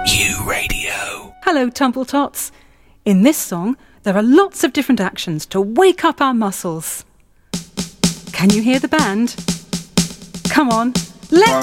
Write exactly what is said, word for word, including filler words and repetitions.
U Radio. Hello, Tumble Tots. In this song, there are lots of different actions to wake up our muscles. Can you hear the band? Come on, let's